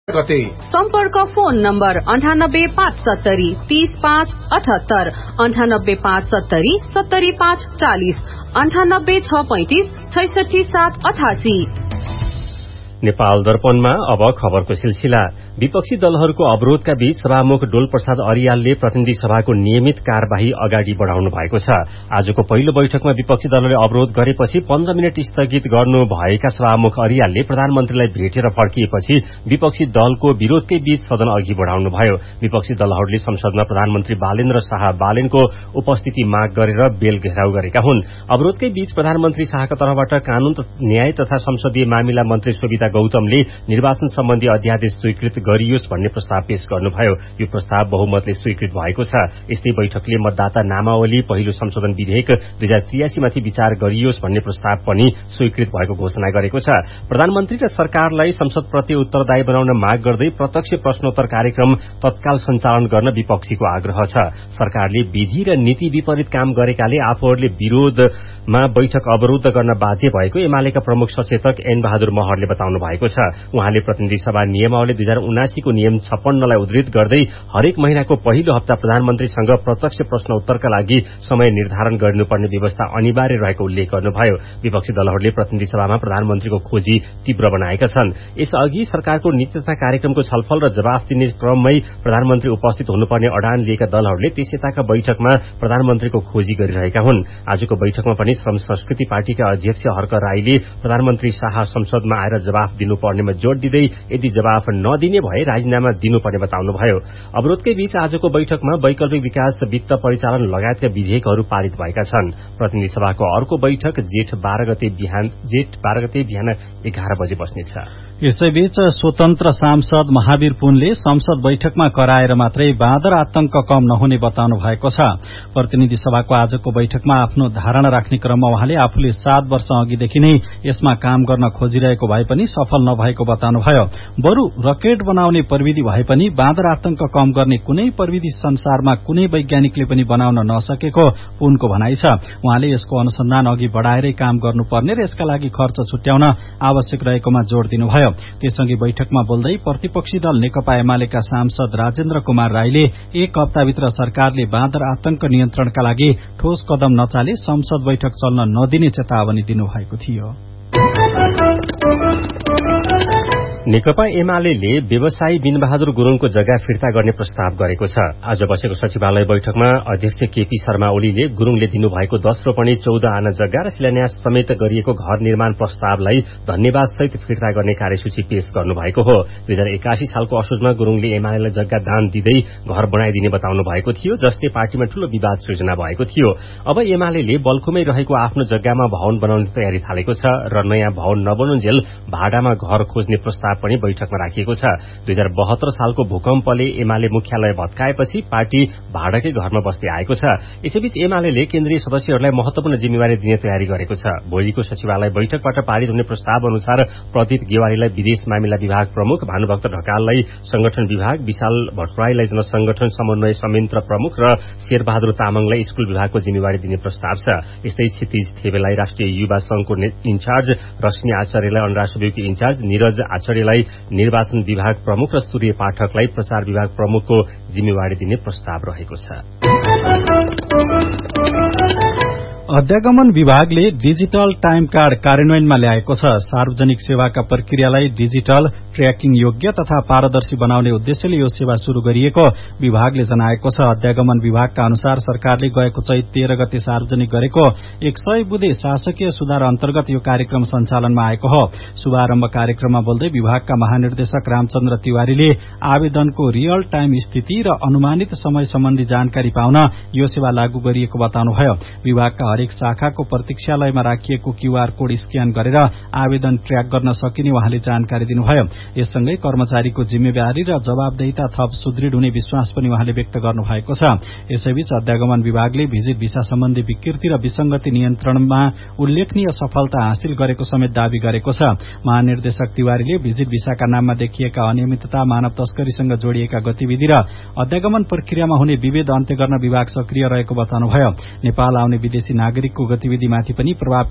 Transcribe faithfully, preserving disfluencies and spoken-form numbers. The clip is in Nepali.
गते सम्पर्क फोन नम्बर अन्ठानब्बे पाँच सत्तरी तीस पाँच अठहत्तर अन्ठानब्बे पाँच सत्तरी सत्तरी पाँच चालिस अन्ठानब्बे छ पैंतिस छैसठी सात अठासी। नेपाल दर्पणमा अब खबरको सिलसिला। विपक्षी दलहरूको अवरोधका बीच सभामुख डोल प्रसाद अरियालले प्रतिनिधि सभाको नियमित कार्यवाही अगाडि बढ़ाउनु भएको छ। आजको पहिलो बैठकमा विपक्षी दलले अवरोध गरेपछि पन्ध्र मिनट स्थगित गर्नु भएका सभामुख अरियालले प्रधानमन्त्रीलाई भेटेर फर्किएपछि विपक्षी दलको विरोधकै बीच सदन अघि बढ़ाउनुभयो। विपक्षी दलहरूले संसदमा प्रधानमन्त्री बालेन्द्र शाह बालेनको उपस्थिति माग गरेर बेल घेराउ गरेका हुन्। अवरोधकै बीच प्रधानमन्त्री शाहका तर्फबाट कानून न्याय तथा संसदीय मामिला मन्त्री सोभिता गौतमले निर्वाचन सम्बन्धी अध्यादेश स्वीकृत गरियोस् भन्ने प्रस्ताव पेश गर्नुभयो। यो प्रस्ताव बहुमतले स्वीकृत भएको छ। यस्तै बैठकले मतदाता नामावली पहिलो संशोधन विधेयक दुई हजार त्रियासी माथि विचार गरियोस् भन्ने प्रस्ताव पनि स्वीकृत भएको घोषणा गरेको छ। प्रधानमन्त्री र सरकारलाई संसदप्रति उत्तरदायी बनाउन माग गर्दै प्रत्यक्ष प्रश्नोत्तर कार्यक्रम तत्काल सञ्चालन गर्न विपक्षीको आग्रह छ। सरकारले विधि र नीति विपरीत काम गरेकाले आफूहरूले विरोधमा बैठक अवरुद्ध गर्न बाध्य भएको एमालेका प्रमुख सचेतक एन बहादुर महरले बताउनु भएको छ। उहाँले प्रतिनिधि सभा नियमावली दुई हजार उनासी को नियम छप्पन्नलाई उद्धृत गर्दै हरेक महिनाको पहिलो हप्ता प्रधानमन्त्रीसँग प्रत्यक्ष प्रश्न उत्तरका लागि समय निर्धारण गर्नुपर्ने व्यवस्था अनिवार्य रहेको उल्लेख गर्नुभयो। विपक्षी दलहरूले प्रतिनिधि सभामा प्रधानमन्त्रीको खोजी तीव्र बनाएका छन्। यसअघि सरकारको नीति तथा कार्यक्रमको छलफल र जवाफ दिने क्रममै प्रधानमन्त्री उपस्थित हुनुपर्ने अडान लिएका दलहरूले त्यस यताका बैठकमा प्रधानमन्त्रीको खोजी गरिरहेका हुन्। आजको बैठकमा पनि श्रम संस्कृति पार्टीका अध्यक्ष हर्क राईले प्रधानमन्त्री शाह संसदमा आएर जवाफ दिनुपर्नेमा जोड़ दिँदै यदि जवाफ नदिने भए राजीनामा दिनुपर्ने बताउनुभयो। अवरोधकै बीच आजको बैठकमा वैकल्पिक विकास वित्त परिचालन लगायतका विधेयकहरू पारित भएका छन्। प्रतिनिधि सभाको अर्को बैठक जेठ बाह्र गते बिहान जेठ बाह्र गते बिहान एघार बजे बस्नेछ। यसैबीच स्वतन्त्र सांसद महावीर पुनले संसद बैठकमा कराएर मात्रै बाँदर आतंक कम नहुने बताउनु भएको छ। प्रतिनिधि सभाको आजको बैठकमा आफ्नो धारणा राख्ने क्रममा उहाँले आफूले सात वर्ष अघिदेखि नै यसमा काम गर्न खोजिरहेको भए पनि सफल नभएको बताउनुभयो। बरु रकेट बनाउने प्रविधि भए पनि बाँदर आतंक कम गर्ने कुनै प्रविधि संसारमा कुनै वैज्ञानिकले पनि बनाउन नसकेको पुनको भनाइ छ। उहाँले यसको अनुसन्धान अघि बढ़ाएरै काम गर्नुपर्ने र यसका लागि खर्च छुट्याउन आवश्यक रहेकोमा जोड़ दिनुभयो। त्यससँगै बैठकमा बोल्दै प्रतिपक्षी दल नेकपा एमालेका सांसद राजेन्द्र कुमार राईले एक हप्ताभित्र सरकारले बाँदर आतंक नियन्त्रणका लागि ठोस कदम नचाले संसद बैठक चल्न नदिने चेतावनी दिनुभएको थियो। नेकपा एमालेले व्यवसायी बिनबहादुर गुरूङको जग्गा फिर्ता गर्ने प्रस्ताव गरेको छ। आज बसेको सचिवालय बैठकमा अध्यक्ष केपी शर्मा ओलीले गुरूङले दिनुभएको दश रोपनी चौध आना जग्गा र शिलान्यास समेत गरिएको घर निर्माण प्रस्तावलाई धन्यवाद सहित फिर्ता गर्ने कार्यसूची पेश गर्नुभएको हो। दुई हजार एकासी सालको असोजमा गुरूङले एमालेलाई जग्गा दान दिँदै घर बनाइदिने बताउनु भएको थियो, जसले पार्टीमा ठूलो विवाद सृजना भएको थियो। अब एमालेले बल्खुमै रहेको आफ्नो जग्गामा भवन बनाउने तयारी थालेको छ र नयाँ भवन नबनुन्जेल भाडामा घर खोज्ने प्रस्ताव पनि बैठकमा राखिएको छ। दुई हजार बहत्तर सालको भूकम्पले एमाले मुख्यालय भत्काएपछि पार्टी भाडाकै घरमा बस्दै आएको छ। यसैबीच एमालेले केन्द्रीय सदस्यहरूलाई महत्वपूर्ण जिम्मेवारी दिने तयारी गरेको छ। भोलिको सचिवालय बैठकबाट पारित हुने प्रस्ताव अनुसार प्रदीप गेवारीलाई विदेश मामिला विभाग प्रमुख, भानुभक्त ढकाललाई संगठन विभाग, विशाल भट्टराईलाई जनसंगठन समन्वय संयन्त्र प्रमुख र शेरबहादुर तामाङलाई स्कूल विभागको जिम्मेवारी दिने प्रस्ताव छ। यस्तै क्षितिज थेबेलाई राष्ट्रिय युवा संघको इन्चार्ज, रश्मि आचार्यलाई अनराष्ट्र ब्यूरोको इन्चार्ज, निरज आचार्यलाई निर्वाचन विभाग प्रमुख र सूर्य पाठकलाई प्रचार विभाग प्रमुखको जिम्मेवारी दिने प्रस्ताव रहेको छ। अध्यागमन विभागले डिजिटल टाइम कार्ड कार्यान्वयनमा ल्याएको छ। सार्वजनिक सेवाका प्रक्रियालाई डिजिटल, ट्र्याकिङ योग्य तथा पारदर्शी बनाउने उद्देश्यले यो सेवा शुरू गरिएको विभागले जनाएको छ। अध्यागमन विभागका अनुसार सरकारले गएको चैत तेह्र गते सार्वजनिक गरेको एक सय बुँदे शासकीय सुधार अन्तर्गत यो कार्यक्रम सञ्चालनमा आएको हो। शुभारम्भ कार्यक्रममा बोल्दै विभागका महानिर्देशक रामचन्द्र तिवारीले आवेदनको रियल टाइम स्थिति र अनुमानित समय सम्बन्धी जानकारी पाउन यो सेवा लागू गरिएको बताउनुभयो। विभागका हरेक शाखाको प्रतीक्षालयमा राखिएको क्यूआर कोड स्क्यान गरेर आवेदन ट्र्याक गर्न सकिने उहाँले जानकारी दिनुभयो। यससँगै कर्मचारीको जिम्मेवारी र जवाबदेहिता थप सुदृढ हुने विश्वास पनि उहाँले व्यक्त गर्नुभएको छ। यसैबीच अध्यागमन विभागले भिजिट भिसा सम्बन्धी विकृति र विसंगति नियन्त्रणमा उल्लेखनीय सफलता हासिल गरेको समेत दावी गरेको छ। महानिर्देशक तिवारीले भिजिट भिसाका नाममा देखिएका अनियमितता, मानव तस्करीसँग जोडिएका गतिविधि र अध्यागमन प्रक्रियामा हुने विभेद अन्त्य गर्न विभाग सक्रिय रहेको बताउनुभयो। नेपाल आउने विदेशी नागरिकको गतिविधिमाथि पनि प्रभाव